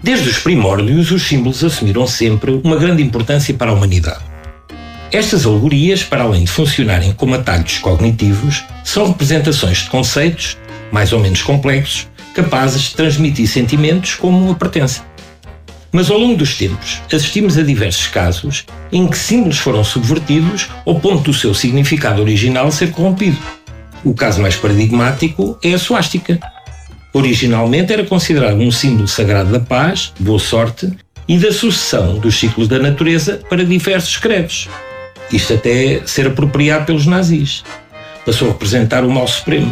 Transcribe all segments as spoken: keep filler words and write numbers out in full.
Desde os primórdios, os símbolos assumiram sempre uma grande importância para a humanidade. Estas alegorias, para além de funcionarem como atalhos cognitivos, são representações de conceitos, mais ou menos complexos, capazes de transmitir sentimentos como a pertença. Mas ao longo dos tempos, assistimos a diversos casos em que símbolos foram subvertidos ao ponto do seu significado original ser corrompido. O caso mais paradigmático é a suástica. Originalmente era considerado um símbolo sagrado da paz, boa sorte e da sucessão dos ciclos da natureza para diversos credos. Isto até ser apropriado pelos nazis. Passou a representar o mal supremo.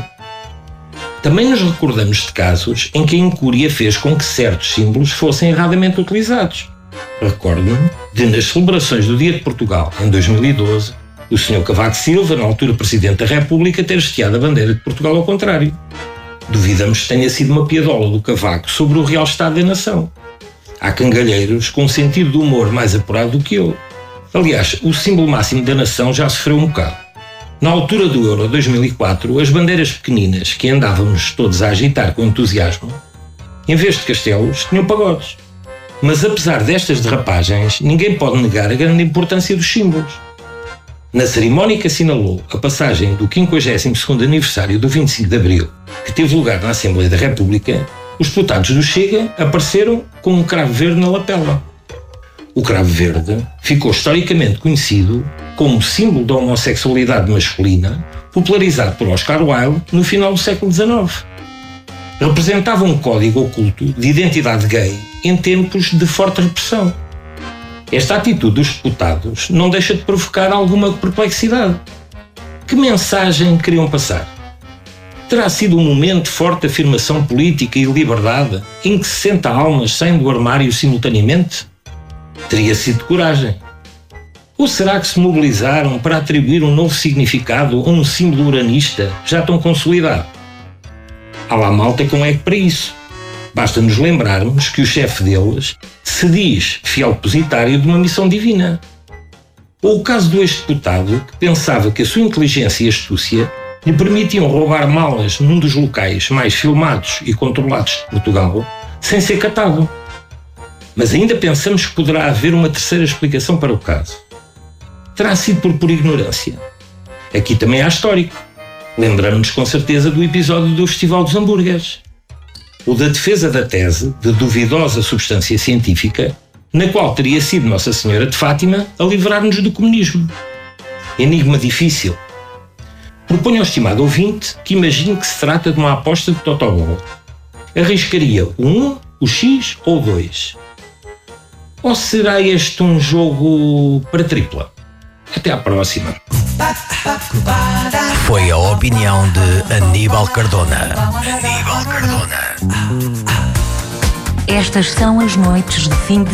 Também nos recordamos de casos em que a incúria fez com que certos símbolos fossem erradamente utilizados. Recordo-me de, nas celebrações do Dia de Portugal, em dois mil e doze, o senhor Cavaco Silva, na altura Presidente da República, ter hasteado a bandeira de Portugal ao contrário. Duvidamos que tenha sido uma piadola do Cavaco sobre o real estado da nação. Há cangalheiros com um sentido de humor mais apurado do que eu. Aliás, o símbolo máximo da nação já sofreu um bocado. Na altura do Euro dois mil e quatro, as bandeiras pequeninas que andávamos todos a agitar com entusiasmo, em vez de castelos, tinham pagodes. Mas apesar destas derrapagens, ninguém pode negar a grande importância dos símbolos. Na cerimónia que assinalou a passagem do quinquagésimo segundo aniversário do vinte e cinco de Abril, que teve lugar na Assembleia da República, os deputados do Chega apareceram com um cravo verde na lapela. O cravo verde ficou historicamente conhecido como símbolo da homossexualidade masculina, popularizado por Oscar Wilde no final do século dezenove. Representava um código oculto de identidade gay em tempos de forte repressão. Esta atitude dos deputados não deixa de provocar alguma perplexidade. Que mensagem queriam passar? Terá sido um momento de forte afirmação política e liberdade em que sessenta almas saem do armário simultaneamente? Teria sido de coragem. Ou será que se mobilizaram para atribuir um novo significado a um símbolo uranista já tão consolidado? Há lá malta com eco para isso. Basta nos lembrarmos que o chefe deles se diz fiel depositário de uma missão divina. Ou o caso do ex-deputado que pensava que a sua inteligência e astúcia lhe permitiam roubar malas num dos locais mais filmados e controlados de Portugal sem ser catado. Mas ainda pensamos que poderá haver uma terceira explicação para o caso. Terá sido por pura ignorância. Aqui também há histórico. Lembramos-nos com certeza do episódio do Festival dos Hambúrgueres. Ou da defesa da tese de duvidosa substância científica, na qual teria sido Nossa Senhora de Fátima a livrar-nos do comunismo. Enigma difícil. Proponho ao estimado ouvinte que imagine que se trata de uma aposta de totobol. Arriscaria o um, o X ou o dois? Ou será este um jogo para tripla? Até à próxima. Foi a opinião de Aníbal Cardona. Aníbal Cardona. Estas são as noites de fim de